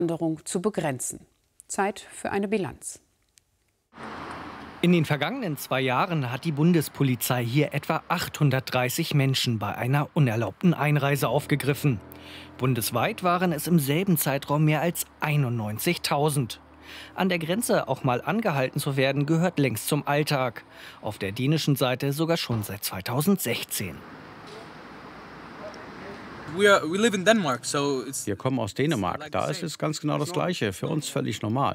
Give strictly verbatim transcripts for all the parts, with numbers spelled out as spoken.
Einwanderung zu begrenzen. Zeit für eine Bilanz. In den vergangenen zwei Jahren hat die Bundespolizei hier etwa achthundertdreißig Menschen bei einer unerlaubten Einreise aufgegriffen. Bundesweit waren es im selben Zeitraum mehr als einundneunzigtausend. An der Grenze auch mal angehalten zu werden, gehört längst zum Alltag. Auf der dänischen Seite sogar schon seit zweitausendsechzehn. Wir kommen aus Dänemark. Da ist es ganz genau das Gleiche. Für uns völlig normal.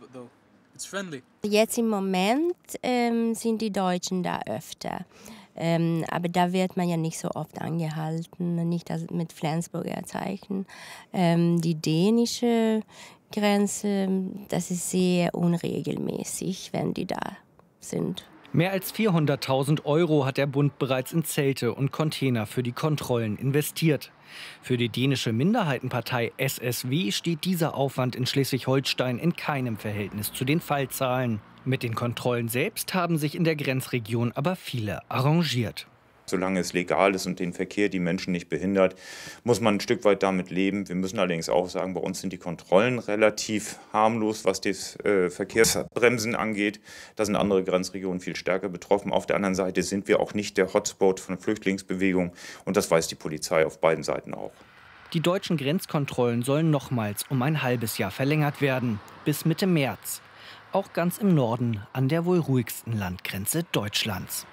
Jetzt im Moment ähm, sind die Deutschen da öfter. Ähm, aber da wird man ja nicht so oft angehalten, nicht das mit Flensburger Zeichen. Ähm, die dänische Grenze, das ist sehr unregelmäßig, wenn die da sind. Mehr als vierhunderttausend Euro hat der Bund bereits in Zelte und Container für die Kontrollen investiert. Für die dänische Minderheitenpartei S S W steht dieser Aufwand in Schleswig-Holstein in keinem Verhältnis zu den Fallzahlen. Mit den Kontrollen selbst haben sich in der Grenzregion aber viele arrangiert. Solange es legal ist und den Verkehr die Menschen nicht behindert, muss man ein Stück weit damit leben. Wir müssen allerdings auch sagen, bei uns sind die Kontrollen relativ harmlos, was das äh, Verkehrsbremsen angeht. Da sind andere Grenzregionen viel stärker betroffen. Auf der anderen Seite sind wir auch nicht der Hotspot von Flüchtlingsbewegung. Und das weiß die Polizei auf beiden Seiten auch. Die deutschen Grenzkontrollen sollen nochmals um ein halbes Jahr verlängert werden, bis Mitte März. Auch ganz im Norden, an der wohl ruhigsten Landgrenze Deutschlands.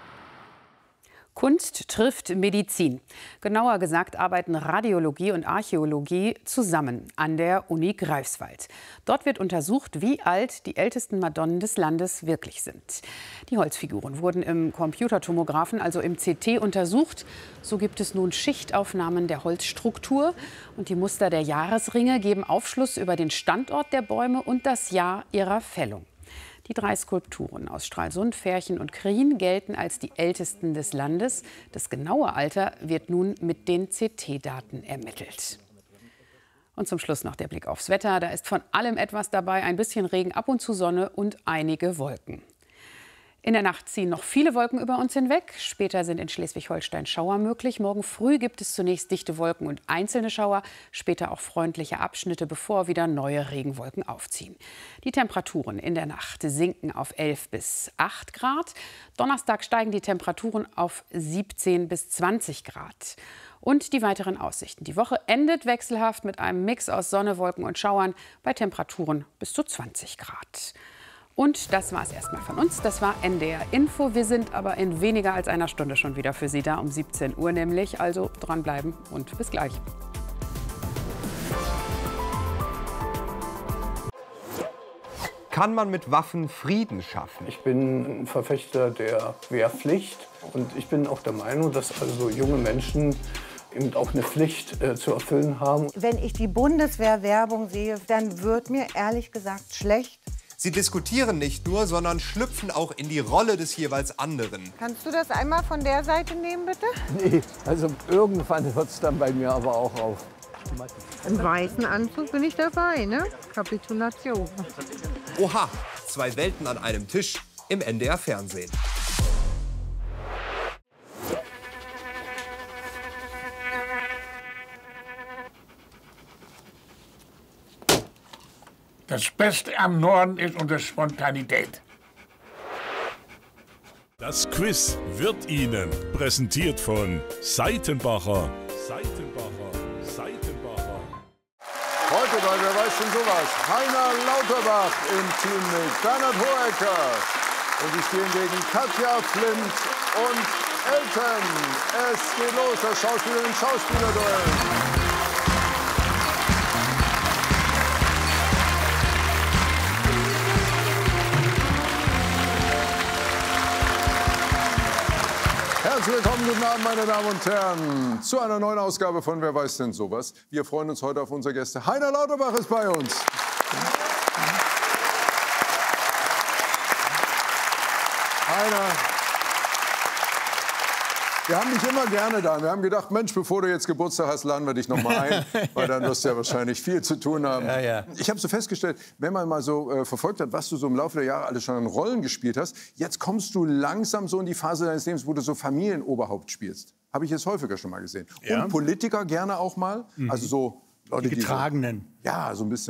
Kunst trifft Medizin. Genauer gesagt arbeiten Radiologie und Archäologie zusammen an der Uni Greifswald. Dort wird untersucht, wie alt die ältesten Madonnen des Landes wirklich sind. Die Holzfiguren wurden im Computertomographen, also im C T, untersucht. So gibt es nun Schichtaufnahmen der Holzstruktur. Und die Muster der Jahresringe geben Aufschluss über den Standort der Bäume und das Jahr ihrer Fällung. Die drei Skulpturen aus Stralsund, Verchen und Krien gelten als die ältesten des Landes. Das genaue Alter wird nun mit den C T-Daten ermittelt. Und zum Schluss noch der Blick aufs Wetter. Da ist von allem etwas dabei. Ein bisschen Regen, ab und zu Sonne und einige Wolken. In der Nacht ziehen noch viele Wolken über uns hinweg. Später sind in Schleswig-Holstein Schauer möglich. Morgen früh gibt es zunächst dichte Wolken und einzelne Schauer, später auch freundliche Abschnitte, bevor wieder neue Regenwolken aufziehen. Die Temperaturen in der Nacht sinken auf elf bis acht Grad. Donnerstag steigen die Temperaturen auf siebzehn bis zwanzig Grad. Und die weiteren Aussichten. Die Woche endet wechselhaft mit einem Mix aus Sonne, Wolken und Schauern bei Temperaturen bis zu zwanzig Grad. Und das war es erstmal von uns. Das war N D R Info. Wir sind aber in weniger als einer Stunde schon wieder für Sie da, um siebzehn Uhr nämlich. Also dranbleiben und bis gleich. Kann man mit Waffen Frieden schaffen? Ich bin ein Verfechter der Wehrpflicht und ich bin auch der Meinung, dass also junge Menschen eben auch eine Pflicht äh, zu erfüllen haben. Wenn ich die Bundeswehr-Werbung sehe, dann wird mir ehrlich gesagt schlecht. Sie diskutieren nicht nur, sondern schlüpfen auch in die Rolle des jeweils anderen. Kannst du das einmal von der Seite nehmen, bitte? Nee, also irgendwann hört es dann bei mir aber auch auf. Im weißen Anzug bin ich dabei, ne? Kapitulation. Oha, zwei Welten an einem Tisch im N D R-Fernsehen. Das Beste am Norden ist unsere Spontanität. Das Quiz wird Ihnen präsentiert von Seitenbacher. Seitenbacher, Seitenbacher. Heute bei Wer weiß denn sowas? Heiner Lauterbach im Team mit Bernhard Hohecker. Und die spielen gegen Katja Flint und Elton. Es geht los, das Schauspielerinnen-Schauspieler-Duell. Herzlich willkommen, guten Abend, meine Damen und Herren, zu einer neuen Ausgabe von Wer weiß denn sowas. Wir freuen uns heute auf unsere Gäste. Heiner Lauterbach ist bei uns. Heiner, wir haben dich immer gerne da. Wir haben gedacht, Mensch, bevor du jetzt Geburtstag hast, laden wir dich noch mal ein, weil dann wirst du ja wahrscheinlich viel zu tun haben. Ja, ja. Ich habe so festgestellt, wenn man mal so äh, verfolgt hat, was du so im Laufe der Jahre alles schon in Rollen gespielt hast, jetzt kommst du langsam so in die Phase deines Lebens, wo du so Familienoberhaupt spielst. Habe ich jetzt häufiger schon mal gesehen. Ja. Und Politiker gerne auch mal. Mhm. Also so Leute, die Getragenen. Die so, ja, so ein bisschen.